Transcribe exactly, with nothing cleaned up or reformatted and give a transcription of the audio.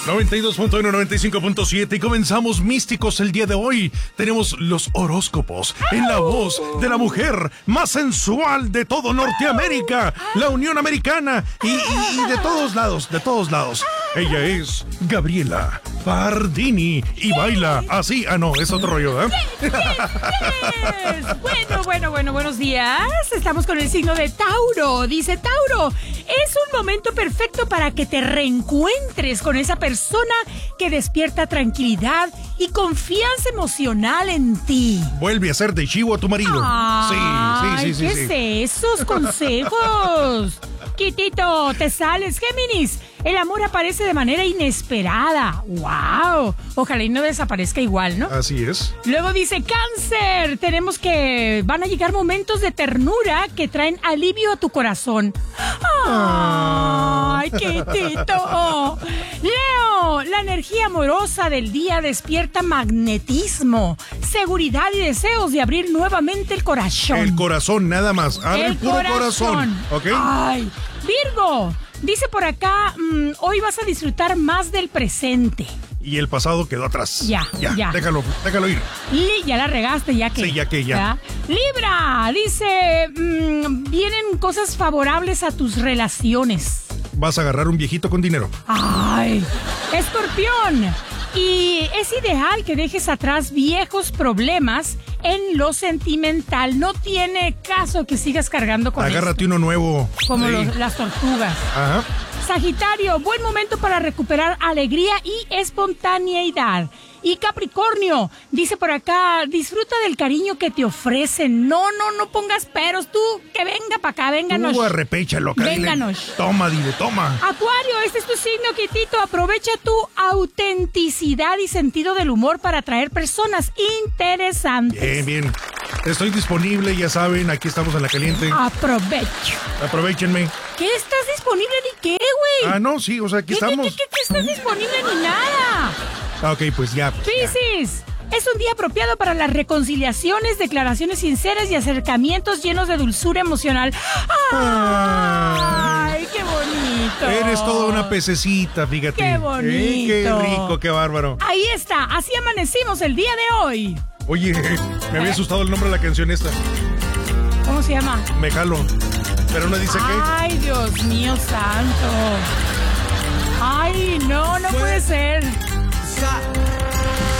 noventa y dos punto uno, noventa y cinco punto siete y comenzamos místicos el día de hoy. Tenemos los horóscopos en la voz de la mujer más sensual de todo Norteamérica, la Unión Americana y, y, y de todos lados, de todos lados. Ella es Gabriela Pardini y baila así. Ah, no, es otro rollo, ¿eh? Yes, yes, yes. Bueno, bueno, bueno, buenos días. Estamos con el signo de Tauro. Dice Tauro, es un momento perfecto para que te reencuentres con esa persona que despierta tranquilidad y confianza emocional en ti. Vuelve a ser de chivo a tu marido. Ay, sí, sí, sí, ¿qué sí, es sí. esos consejos? Quitito, te sales, Géminis. El amor aparece de manera inesperada. ¡Wow! Ojalá y no desaparezca igual, ¿no? Así es. Luego dice Cáncer. Tenemos que... Van a llegar momentos de ternura que traen alivio a tu corazón. ¡Ay, Quitito! Leo, la energía amorosa del día despierta magnetismo, seguridad y deseos de abrir nuevamente el corazón. El corazón, nada más. Abre el, El puro corazón. corazón. ¿Ok? Ay, Virgo, dice por acá, mmm, hoy vas a disfrutar más del presente. Y el pasado quedó atrás. Ya, ya. ya. Déjalo, déjalo ir. Y ya la regaste, ya que. Sí, ya que ya. ¿Ya? Libra, dice, mmm, vienen cosas favorables a tus relaciones. Vas a agarrar un viejito con dinero. Ay, Escorpión. Y es ideal que dejes atrás viejos problemas en lo sentimental. No tiene caso que sigas cargando con Agárrate esto. uno nuevo. Como Sí. los- las tortugas. Ajá. Sagitario, buen momento para recuperar alegría y espontaneidad. Y Capricornio, dice por acá, disfruta del cariño que te ofrecen. No, no, no pongas peros. Tú, que venga para acá, vénganos. Tú arrepéchalo, acá, dile. Vénganos. Toma, dile, toma. Acuario, este es tu signo, Quitito. Aprovecha tu autenticidad y sentido del humor para atraer personas interesantes. Bien, bien. Estoy disponible, ya saben, aquí estamos en La Caliente. Aprovecho. Aprovechenme. ¿Qué estás disponible ni qué, güey? Ah, no, sí, o sea, aquí ¿Qué, qué, estamos. qué, qué, qué estás disponible ni nada? Ah, ok, pues ya. Pues ya. Piscis, es un día apropiado para las reconciliaciones, declaraciones sinceras y acercamientos llenos de dulzura emocional. ¡Ay, qué bonito! Eres toda una pececita, fíjate. ¡Qué bonito! Eh, qué rico, qué bárbaro. Ahí está, así amanecimos el día de hoy. Oye, me había asustado el nombre de la canción esta. ¿Cómo se llama? Me jalo. Pero no dice qué. Ay, Dios mío santo. Ay, no, no puede ser. Sa-